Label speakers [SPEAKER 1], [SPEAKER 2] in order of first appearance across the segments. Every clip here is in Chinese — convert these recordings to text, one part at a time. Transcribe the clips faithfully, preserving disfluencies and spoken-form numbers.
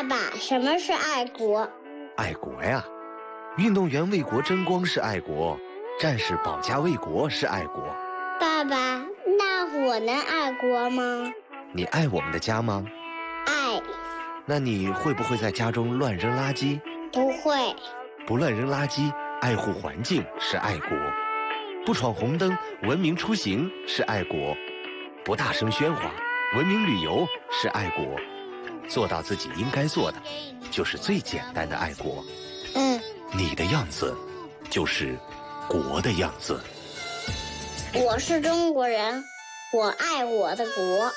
[SPEAKER 1] 爸，什么是爱国？
[SPEAKER 2] 爱国呀，运动员为国争光是爱国，战士保家卫国是爱国。
[SPEAKER 1] 爸爸，那我能爱国吗？
[SPEAKER 2] 你爱我们的家吗？
[SPEAKER 1] 爱。
[SPEAKER 2] 那你会不会在家中乱扔垃圾？
[SPEAKER 1] 不会。
[SPEAKER 2] 不乱扔垃圾，爱护环境是爱国。不闯红灯，文明出行是爱国。不大声喧哗，文明旅游是爱国。做到自己应该做的，就是最简单的爱国。
[SPEAKER 1] 嗯，
[SPEAKER 2] 你的样子，就是国的样子。
[SPEAKER 1] 我是中国人，我爱我的国。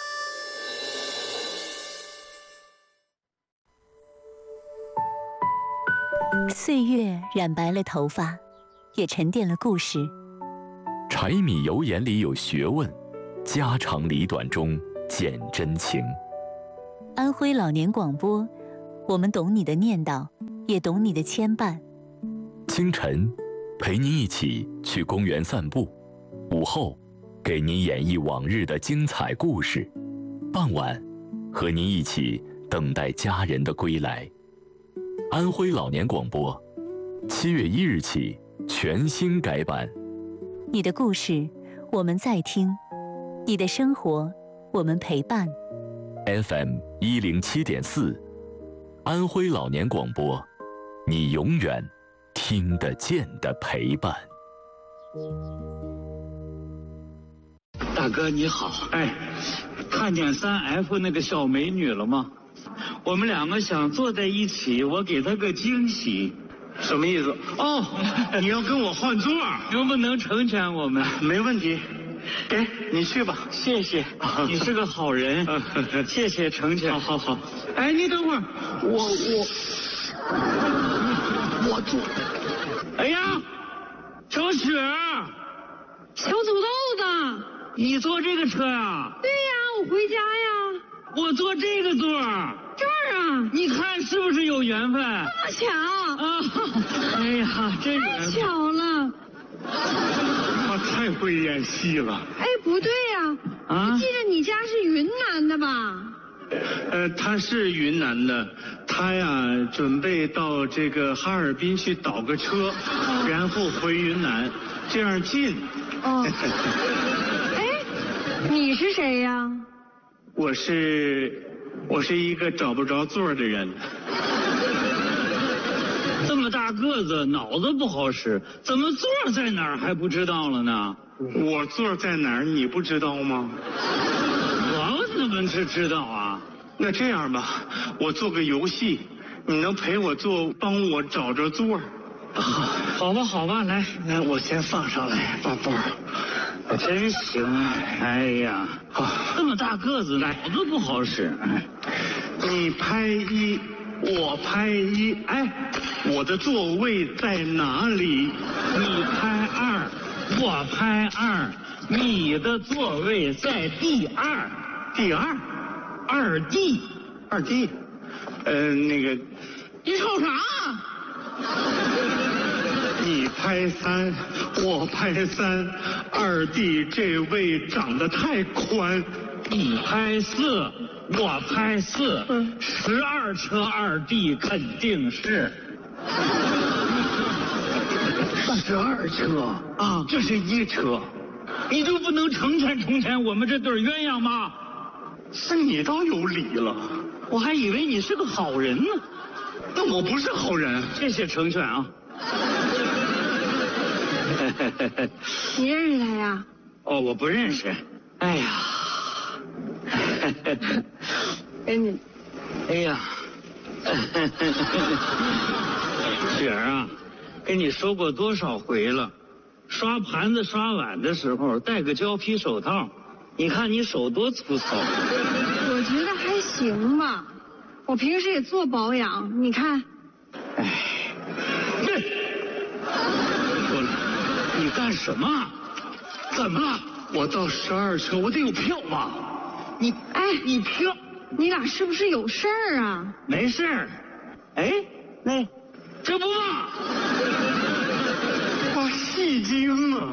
[SPEAKER 3] 岁月染白了头发，也沉淀了故事。
[SPEAKER 4] 柴米油盐里有学问，家长里短中见真情。
[SPEAKER 3] 安徽老年广播，我们懂你的念叨，也懂你的牵绊。
[SPEAKER 4] 清晨，陪您一起去公园散步；午后，给您演绎往日的精彩故事；傍晚，和您一起等待家人的归来。安徽老年广播，七月一日起全新改版。
[SPEAKER 3] 你的故事，我们在听；你的生活，我们陪伴。
[SPEAKER 4] F M 一零七点四，安徽老年广播，你永远听得见的陪伴。
[SPEAKER 5] 大哥你好，哎，看见三 F 那个小美女了吗？我们两个想坐在一起，我给她个惊喜。
[SPEAKER 6] 什么意思？哦，你要跟我换座，
[SPEAKER 5] 能不能成全我们？
[SPEAKER 6] 没问题，给你去吧。
[SPEAKER 5] 谢谢，你是个好人，谢谢成全。
[SPEAKER 6] 好好好。哎，你等会儿，我我我坐。
[SPEAKER 5] 哎呀，小雪，
[SPEAKER 7] 小土豆子，
[SPEAKER 5] 你坐这个车呀？
[SPEAKER 7] 对呀，我回家呀。
[SPEAKER 5] 我坐这个座儿。
[SPEAKER 7] 这儿啊，
[SPEAKER 5] 你看是不是有缘分？
[SPEAKER 7] 这么巧
[SPEAKER 5] 啊！哎呀，真
[SPEAKER 7] 太巧了。
[SPEAKER 6] 他太会演戏了。
[SPEAKER 7] 哎，不对呀，
[SPEAKER 5] 啊，
[SPEAKER 7] 我记得你家是云南的吧？
[SPEAKER 6] 呃，他是云南的，他呀准备到这个哈尔滨去倒个车，然后回云南，这样近。
[SPEAKER 7] 哦。哎，你是谁呀？
[SPEAKER 6] 我是。我是一个找不着座的人。
[SPEAKER 5] 这么大个子，脑子不好使，怎么座在哪儿还不知道了呢？
[SPEAKER 6] 我座在哪儿你不知道吗？
[SPEAKER 5] 我怎么是知道啊？
[SPEAKER 6] 那这样吧，我做个游戏，你能陪我做，帮我找着座。
[SPEAKER 5] 好，好吧，好吧，来，
[SPEAKER 6] 来，我先放上来，宝宝。
[SPEAKER 5] 真行，哎呀，这么大个子，脑子不好使。
[SPEAKER 6] 你拍一，我拍一，哎，我的座位在哪里？
[SPEAKER 5] 你拍二，我拍二，你的座位在第二，
[SPEAKER 6] 第二，
[SPEAKER 5] 二 D，
[SPEAKER 6] 二 D， 呃，那个，
[SPEAKER 7] 你瞅啥？
[SPEAKER 6] 你拍三，我拍三，二弟这位长得太宽。
[SPEAKER 5] 你拍四，我拍四，十二车二弟肯定是。
[SPEAKER 6] 十二车啊，这是一车，
[SPEAKER 5] 你就不能成全成全我们这对鸳鸯吗？
[SPEAKER 6] 是你倒有理了，
[SPEAKER 5] 我还以为你是个好人呢。
[SPEAKER 6] 那我不是好人。
[SPEAKER 5] 谢谢成全啊。
[SPEAKER 7] 你认识他呀？
[SPEAKER 5] 哦，我不认识。哎呀，
[SPEAKER 7] 哎你，
[SPEAKER 5] 哎呀，雪儿啊，跟你说过多少回了，刷盘子刷碗的时候戴个胶皮手套，你看你手多粗糙。
[SPEAKER 7] 我觉得还行吧，我平时也做保养，你看。
[SPEAKER 5] 哎，你干什么？怎么了？
[SPEAKER 6] 我到十二车，我得有票吧？
[SPEAKER 5] 你
[SPEAKER 7] 哎，
[SPEAKER 5] 你票？
[SPEAKER 7] 你俩是不是有事儿啊？
[SPEAKER 5] 没事儿。哎，那这不嘛？
[SPEAKER 6] 我戏精啊！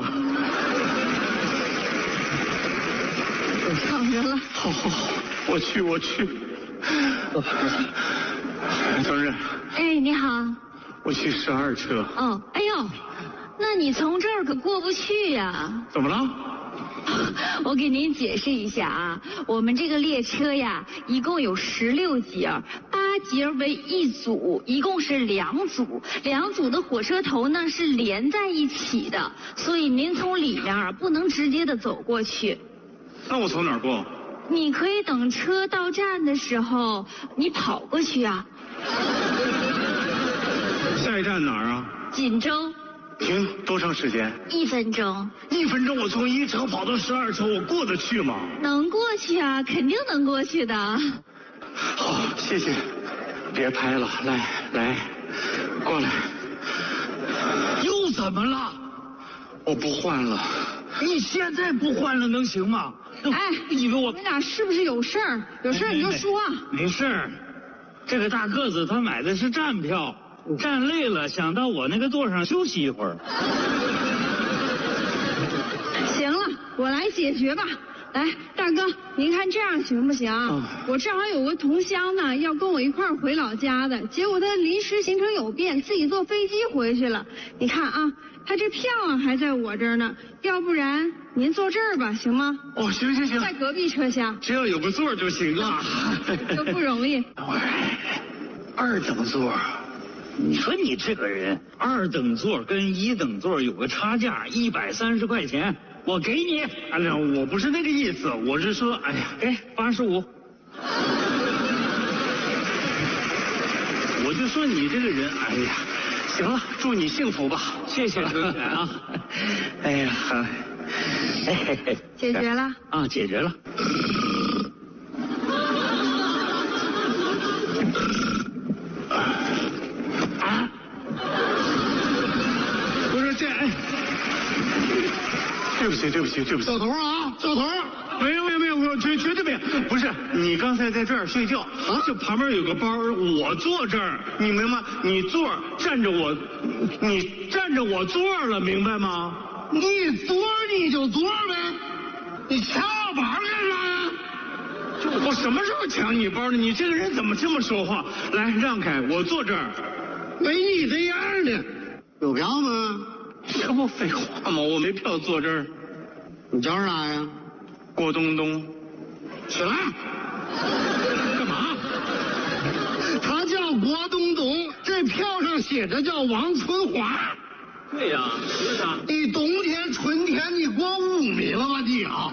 [SPEAKER 7] 抢着了。
[SPEAKER 6] 好好好，我去我去。 同志。
[SPEAKER 7] 哎，你好。
[SPEAKER 6] 我去十二车。
[SPEAKER 7] 哦，哎呦，那你从这儿可过不去呀。
[SPEAKER 6] 怎么了？
[SPEAKER 7] 我给您解释一下啊，我们这个列车呀，一共有十六节，八节为一组，一共是两组，两组的火车头呢是连在一起的，所以您从里面啊不能直接的走过去。
[SPEAKER 6] 那我从哪儿过？
[SPEAKER 7] 你可以等车到站的时候，你跑过去啊。
[SPEAKER 6] 下一站哪儿啊？
[SPEAKER 7] 锦州。
[SPEAKER 6] 停多长时间？
[SPEAKER 7] 一分钟。
[SPEAKER 6] 一分钟，我从一车跑到十二车，我过得去吗？
[SPEAKER 7] 能过去啊，肯定能过去的。
[SPEAKER 6] 好，谢谢。别拍了，来来，过来。又怎么了？我不换了。你现在不换了能行吗？
[SPEAKER 7] 哎，
[SPEAKER 6] 以为我
[SPEAKER 7] 你俩是不是有事儿？有事儿你就说。
[SPEAKER 5] 没事儿，这个大个子他买的是站票。站累了，想到我那个座上休息一会儿。
[SPEAKER 7] 行了，我来解决吧。来，大哥，您看这样行不行？
[SPEAKER 6] 哦、
[SPEAKER 7] 我正好有个同乡呢，要跟我一块儿回老家的，结果他临时行程有变，自己坐飞机回去了。你看啊，他这票啊还在我这儿呢，要不然您坐这儿吧，行吗？
[SPEAKER 6] 哦，行行行，
[SPEAKER 7] 在隔壁车厢，
[SPEAKER 6] 只要有个座就行了。
[SPEAKER 7] 就不容易。
[SPEAKER 6] 二等座。
[SPEAKER 5] 你说你这个人，二等座跟一等座有个差价一百三十块钱，我给你。
[SPEAKER 6] 哎呀，我不是那个意思，我是说，哎呀，
[SPEAKER 5] 给八十五。
[SPEAKER 6] 我就说你这个人，哎呀，行了，祝你幸福吧，
[SPEAKER 5] 谢谢主持人啊。
[SPEAKER 6] 哎呀，
[SPEAKER 7] 解决了
[SPEAKER 5] 啊，解决了。
[SPEAKER 6] 啊！不是这，哎，对不起，对不起，对不起，
[SPEAKER 8] 小头啊，小头，
[SPEAKER 6] 没有没有没有，我绝绝对没有，不是你刚才在这儿睡觉啊，这旁边有个包，我坐这儿，你明白？你坐站着我，你站着我坐了，明白吗？
[SPEAKER 8] 你坐你就坐呗，你抢我包干啥呀？
[SPEAKER 6] 我什么时候抢你包了？你这个人怎么这么说话？来，让开，我坐这儿。
[SPEAKER 8] 没你这样的，有票吗？
[SPEAKER 6] 这不废话吗？我没票坐这儿。
[SPEAKER 8] 你叫啥呀？
[SPEAKER 6] 郭东东。
[SPEAKER 8] 起来。
[SPEAKER 6] 干嘛？
[SPEAKER 8] 他叫郭东东，这票上写着叫王春华。
[SPEAKER 5] 对呀、啊，为啥？
[SPEAKER 8] 你冬天春天你过五米了吧你啊？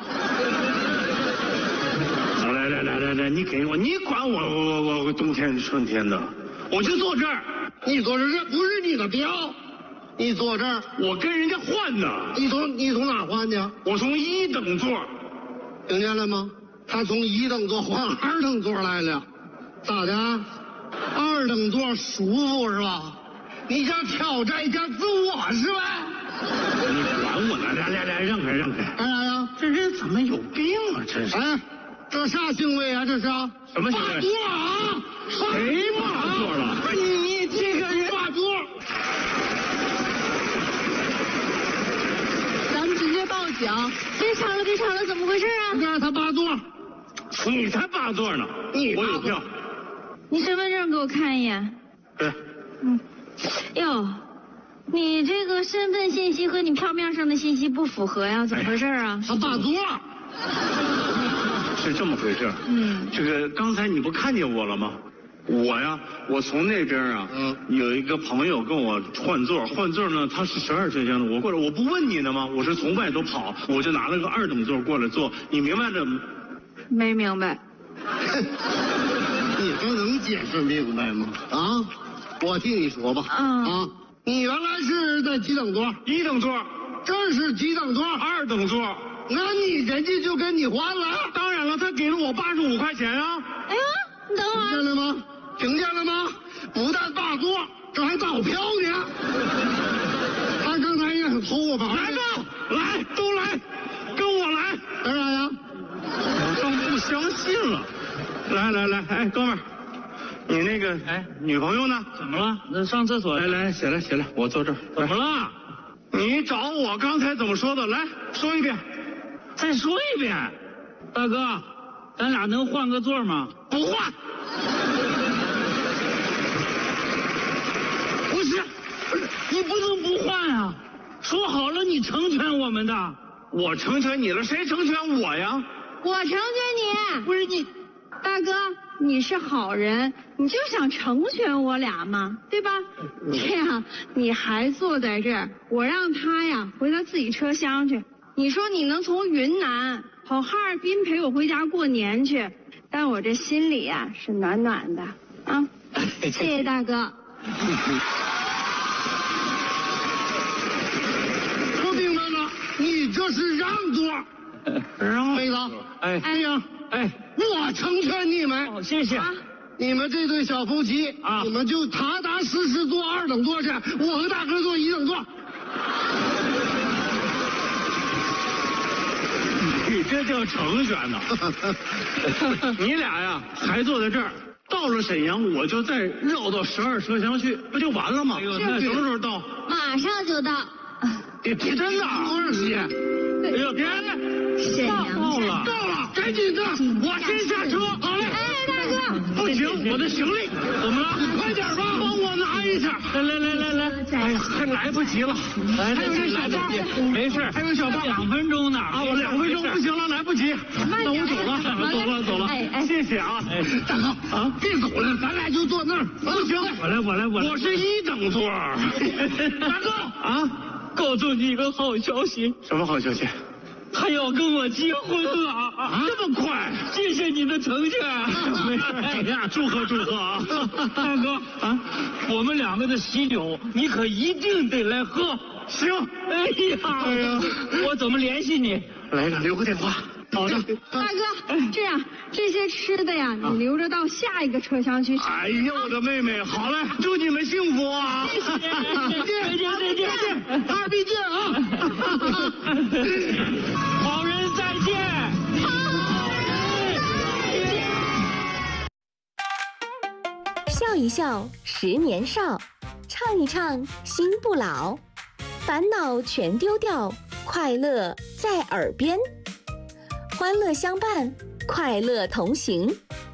[SPEAKER 6] 来来来来来，你给我，你管我我我我冬天春天的，我就坐这儿。
[SPEAKER 8] 你坐这这不是你的票，你坐这儿，
[SPEAKER 6] 我跟人家换的。
[SPEAKER 8] 你从你从哪换的？
[SPEAKER 6] 我从一等座，
[SPEAKER 8] 听见了吗？他从一等座换二等座来了，咋的？二等座舒服是吧？你想挑战一下自我是吧？
[SPEAKER 6] 你管我呢？来来来，让开让开！
[SPEAKER 8] 干啥呀？
[SPEAKER 6] 这人怎么有病啊？这是！
[SPEAKER 8] 哎，这啥行为啊？这是
[SPEAKER 6] 什么行为？
[SPEAKER 8] 霸座啊！
[SPEAKER 6] 谁霸座了？
[SPEAKER 8] 你你这个人霸座！
[SPEAKER 7] 咱们直接报警！别吵了，别吵了，怎么回事啊？
[SPEAKER 8] 让他霸座！
[SPEAKER 6] 你才霸座呢！
[SPEAKER 8] 你
[SPEAKER 6] 我有票。
[SPEAKER 7] 你身份证给我看一眼。
[SPEAKER 6] 对。
[SPEAKER 7] 嗯。哟，你这个身份信息和你票面上的信息不符合呀？怎么回事啊？
[SPEAKER 8] 他霸座。
[SPEAKER 6] 是这么回事。
[SPEAKER 7] 嗯。
[SPEAKER 6] 这个刚才你不看见我了吗？我呀，我从那边啊，嗯，有一个朋友跟我换座，换座呢，他是十二车厢的，我过来，我不问你呢吗？我是从外头跑，我就拿了个二等座过来坐，你明白这？
[SPEAKER 7] 没明白。
[SPEAKER 8] 你这能解释明白吗？啊，我替你说吧。
[SPEAKER 7] 嗯。
[SPEAKER 8] 啊，你原来是在几等座？
[SPEAKER 6] 一等座。
[SPEAKER 8] 这是几等座？
[SPEAKER 6] 二等座。
[SPEAKER 8] 那你人家就跟你换了？
[SPEAKER 6] 当然了，他给了我八十五块钱啊。
[SPEAKER 7] 哎呀，你等会儿。
[SPEAKER 8] 听见了吗？听见了吗？不但霸座，这还倒票呢。他刚才也是偷我包。
[SPEAKER 6] 来吧，来，都来，跟我来。
[SPEAKER 8] 干啥呀？
[SPEAKER 6] 我都不相信了。来来来，哎，哥们儿，你那个哎女朋友呢？
[SPEAKER 5] 怎么了？那上厕所。
[SPEAKER 6] 来来，起来起来，我坐这儿。
[SPEAKER 5] 怎么了？
[SPEAKER 6] 你找我刚才怎么说的？来说一遍。
[SPEAKER 5] 再说一遍。大哥，咱俩能换个座吗？
[SPEAKER 6] 不换。
[SPEAKER 5] 不能不换啊！说好了你成全我们的。
[SPEAKER 6] 我成全你了，谁成全我呀？
[SPEAKER 7] 我成全你。
[SPEAKER 5] 不是你，
[SPEAKER 7] 大哥，你是好人，你就想成全我俩嘛，对吧？这样你还坐在这儿，我让他呀回他自己车厢去。你说你能从云南跑哈尔滨陪我回家过年去，但我这心里呀是暖暖的啊。谢谢大哥。
[SPEAKER 8] 说明白了，你这是让座。让妹子，
[SPEAKER 5] 哎，
[SPEAKER 8] 这样，
[SPEAKER 5] 哎，
[SPEAKER 8] 我成全你们。
[SPEAKER 5] 哦，谢谢。
[SPEAKER 8] 你们这对小夫妻啊，你们就踏踏实实坐二等座去，我和大哥坐一等座。
[SPEAKER 6] 你这叫成全呐！你俩呀，还坐在这儿。到了沈阳，我就再绕到十二车厢去，不就完了吗？那什么时候到？
[SPEAKER 7] 马上就到。
[SPEAKER 6] 别别真的，多长时间？哎呦，别！
[SPEAKER 7] 沈阳
[SPEAKER 6] 到了，到了，赶紧的，我先下车。好嘞。
[SPEAKER 7] 哎，大哥。
[SPEAKER 6] 不行，我的行李怎么了？你快点吧，帮我拿一下。来来来来来，哎呀，还来不及了。还有这小巴，没事，还有小巴，
[SPEAKER 5] 两分钟呢。
[SPEAKER 6] 啊，我两分钟不行了，来不及。那我走了，走了，走了。
[SPEAKER 7] 哎哎，
[SPEAKER 6] 谢谢啊。哎，大哥啊，别走了，咱俩就坐那儿。不行，
[SPEAKER 5] 我来，我来，我来。
[SPEAKER 6] 我是一等座。大哥
[SPEAKER 5] 啊，告诉你一个好消息。
[SPEAKER 6] 什么好消息？
[SPEAKER 5] 他要跟我结婚了啊！
[SPEAKER 6] 这么快？
[SPEAKER 5] 谢谢你的成全。
[SPEAKER 6] 没事，哎呀，祝贺祝贺啊！
[SPEAKER 5] 大哥啊，我们两个的喜酒你可一定得来喝。
[SPEAKER 6] 行。
[SPEAKER 5] 哎呀，
[SPEAKER 6] 哎呀，
[SPEAKER 5] 我怎么联系你？
[SPEAKER 6] 来了，留个电话。
[SPEAKER 5] 好的。
[SPEAKER 7] 大哥，这样这些吃的呀，你留着到下一个车厢去吃。
[SPEAKER 6] 哎呀，我的妹妹，好嘞，祝你们幸福啊！
[SPEAKER 5] 再见，再见，再见，
[SPEAKER 8] 哈尔滨见啊！
[SPEAKER 5] 好人再见。
[SPEAKER 9] 笑一笑，十年少；唱一唱，心不老。烦恼全丢掉，快乐在耳边。欢乐相伴，快乐同行。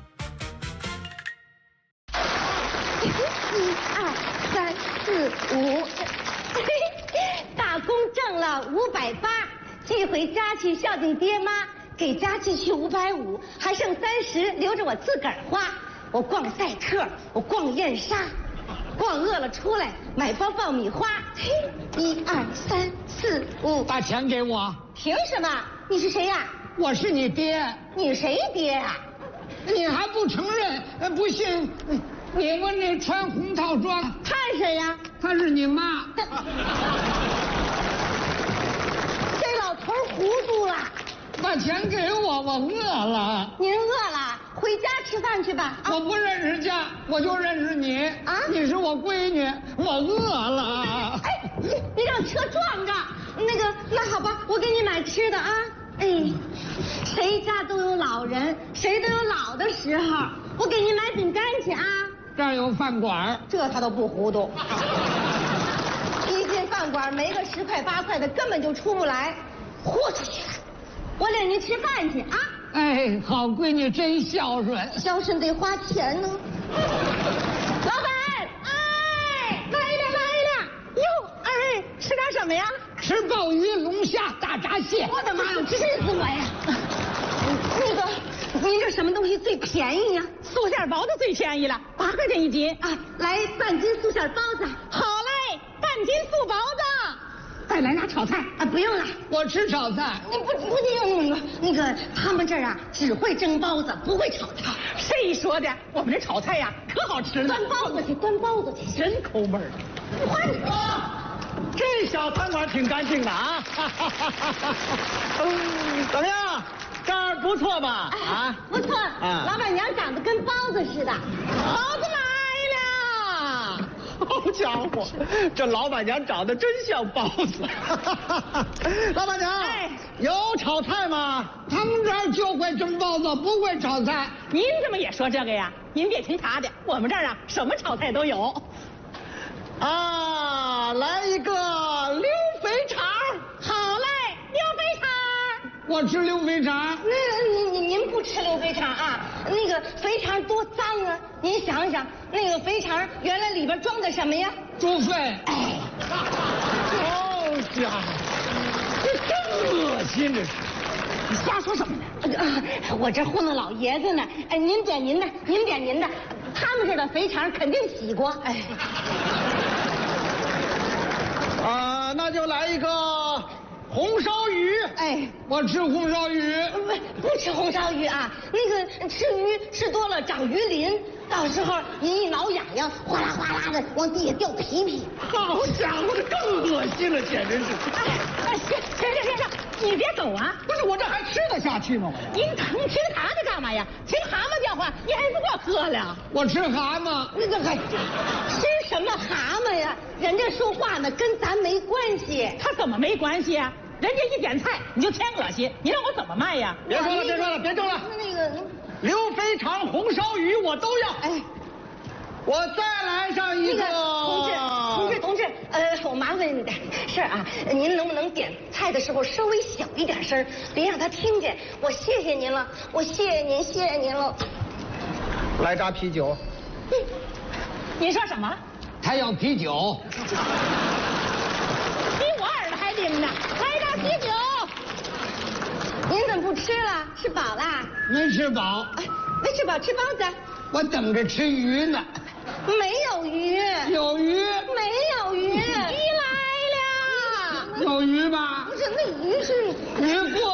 [SPEAKER 10] 一二三四五，大功挣了五百八。这回佳琪孝敬爹妈，给佳琪去五百五，还剩三十留着我自个儿花。我逛赛特，我逛燕莎，逛饿了出来买包爆米花。嘿，一二三四五，
[SPEAKER 11] 把钱给我。
[SPEAKER 10] 凭什么？你是谁呀？
[SPEAKER 11] 我是你爹。
[SPEAKER 10] 你谁爹啊？
[SPEAKER 11] 你还不承认？不信，你问那穿红套装，
[SPEAKER 10] 他是谁呀？
[SPEAKER 11] 他是你妈。
[SPEAKER 10] 这老头糊涂了。
[SPEAKER 11] 把钱给我，我饿了。
[SPEAKER 10] 您饿了，回家吃饭去吧。
[SPEAKER 11] 我不认识家，我就认识你啊！你是我闺女，我饿了。
[SPEAKER 10] 哎，你让车撞着。那个，那好吧，我给你买吃的啊。哎，谁家都有老人，谁都有老的时候。我给您买饼干去啊。
[SPEAKER 11] 这儿有饭馆，
[SPEAKER 10] 这他都不糊涂。一进饭馆没个十块八块的，根本就出不来，豁出去了。我领您吃饭去啊！
[SPEAKER 11] 哎，好闺女真孝顺，
[SPEAKER 10] 孝顺得花钱呢。老板，哎，来一辆，来一辆。哟，二位吃点什么呀？
[SPEAKER 11] 吃鲍鱼、龙虾、大闸蟹。
[SPEAKER 10] 我的妈呀，气死我呀！那个，您这什么东西最便宜呀？
[SPEAKER 12] 素馅包子最便宜了，八块钱一斤
[SPEAKER 10] 啊！来半斤素馅包子。
[SPEAKER 12] 好嘞，半斤素包子。再来俩炒菜
[SPEAKER 10] 啊！不用了，
[SPEAKER 11] 我吃炒菜。
[SPEAKER 10] 你不不用那个那个，他们这儿啊只会蒸包子，不会炒菜。
[SPEAKER 12] 谁说的？我们这炒菜呀可好吃了。
[SPEAKER 10] 端包子去，端包子去，
[SPEAKER 12] 真抠门儿。
[SPEAKER 10] 快点！
[SPEAKER 11] 这小餐馆挺干净的啊！怎么样？这儿不错吧？啊，
[SPEAKER 10] 不错。啊，老板娘长得跟包子似的。
[SPEAKER 12] 包子来了！
[SPEAKER 11] 好家伙，这老板娘长得真像包子。老板娘，哎，有炒菜吗？他们这儿就会蒸包子，不会炒菜。
[SPEAKER 12] 您怎么也说这个呀？您别听他的，我们这儿啊什么炒菜都有。
[SPEAKER 11] 啊，来一个溜肥肠。
[SPEAKER 12] 好嘞，溜肥肠。
[SPEAKER 11] 我吃溜肥肠。
[SPEAKER 10] 那您您不吃溜肥肠啊？那个肥肠多脏啊！您想想，那个肥肠原来里边装的什么呀？
[SPEAKER 11] 猪肺。
[SPEAKER 10] 哎，
[SPEAKER 11] 家伙，这真恶心，这是！
[SPEAKER 12] 你瞎说什么呢？
[SPEAKER 10] 啊，我这糊弄老爷子呢。哎，您点您的，您点您的。他们这儿的肥肠肯定洗过。哎，
[SPEAKER 11] 啊，那就来一个红烧鱼。
[SPEAKER 10] 哎，
[SPEAKER 11] 我吃红烧鱼。
[SPEAKER 10] 不，不吃红烧鱼啊！那个吃鱼吃多了长鱼鳞，到时候您一挠痒痒，哗啦哗啦的往地下掉皮皮。
[SPEAKER 11] 好家伙，这更恶心了，简直是！
[SPEAKER 12] 哎哎，行行行行行，你别走啊！
[SPEAKER 11] 不是我这还吃得下去吗？我
[SPEAKER 12] 您疼听他的干嘛呀？听蛤蟆叫唤，你还不给我喝了？
[SPEAKER 11] 我吃蛤蟆，
[SPEAKER 10] 那个还吃什么蛤蟆呀？人家说话呢，跟咱没关系。
[SPEAKER 12] 他怎么没关系啊？人家一点菜你就添恶心，你让我怎么卖呀？
[SPEAKER 11] 别说了，别说了，别争了。
[SPEAKER 10] 那个
[SPEAKER 11] 溜肥肠、红烧鱼我都要。哎，我再来上一个。
[SPEAKER 10] 那个同志，同志，同志，呃，我麻烦你点事儿啊，您能不能点菜的时候稍微小一点声，别让他听见？我谢谢您了，我谢谢您，谢谢您了。
[SPEAKER 11] 来扎啤酒。
[SPEAKER 12] 嗯，您说什么？
[SPEAKER 11] 他要啤酒。
[SPEAKER 12] 比我耳朵还灵呢！来扎啤酒。
[SPEAKER 10] 您怎么不吃了？吃饱啦？
[SPEAKER 11] 没吃饱。
[SPEAKER 10] 没吃饱，吃包子。
[SPEAKER 11] 我等着吃鱼呢。
[SPEAKER 10] 没有鱼。
[SPEAKER 11] 有鱼。
[SPEAKER 10] 没有鱼。鱼
[SPEAKER 12] 来了。
[SPEAKER 11] 有鱼吧？
[SPEAKER 10] 不是，那鱼是
[SPEAKER 11] 鱼过。